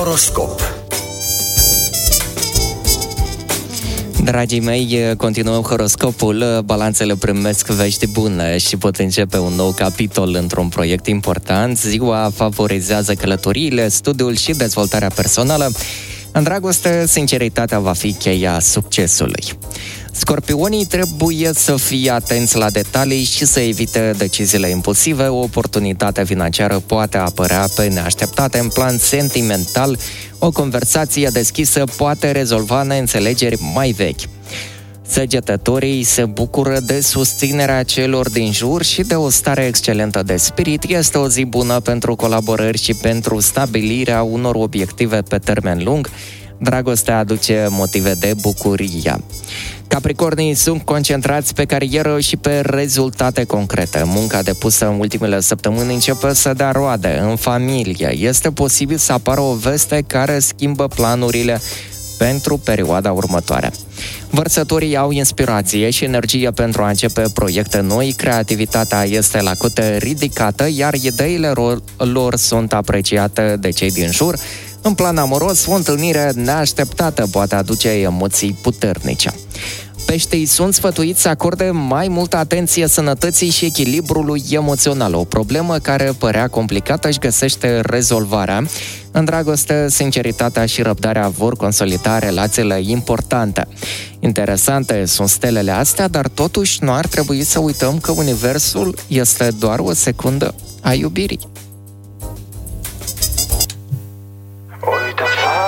Horoscop. Dragii mei, continuăm horoscopul. Balanțele primesc vești bune și pot începe un nou capitol într-un proiect important. Ziua favorizează călătoriile, studiul și dezvoltarea personală. În dragoste, sinceritatea va fi cheia succesului. Scorpionii trebuie să fie atenți la detalii și să evite deciziile impulsive. O oportunitate financiară poate apărea pe neașteptate în plan sentimental. O conversație deschisă poate rezolva neînțelegeri mai vechi. Săgetătorii se bucură de susținerea celor din jur și de o stare excelentă de spirit. Este o zi bună pentru colaborări și pentru stabilirea unor obiective pe termen lung. Dragostea aduce motive de bucurie. Capricornii sunt concentrați pe carieră și pe rezultate concrete. Munca depusă în ultimele săptămâni începe să dea roade în familie. Este posibil să apară o veste care schimbă planurile pentru perioada următoare. Vărsătorii au inspirație și energie pentru a începe proiecte noi, creativitatea este la cote ridicată, iar ideile lor sunt apreciate de cei din jur. În plan amoros, o întâlnire neașteptată poate aduce emoții puternice. Peștii sunt sfătuiți să acorde mai multă atenție sănătății și echilibrului emoțional. O problemă care părea complicată își găsește rezolvarea. În dragoste, sinceritatea și răbdarea vor consolida relațiile importante. Interesante sunt stelele astea, dar totuși nu ar trebui să uităm că universul este doar o secundă a iubirii.